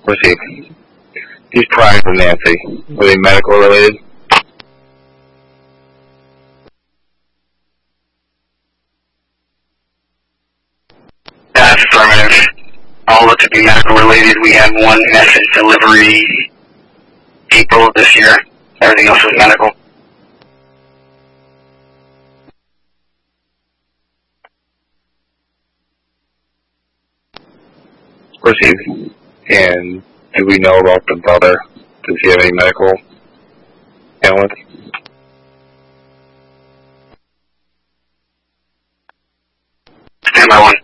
Received. These priors of Nancy, were they medical related? That's affirmative. All look to be medical related. We had one message delivery April of this year. Everything else was medical. Received. And do we know about the brother? Does he have any medical ailments? Stand by one.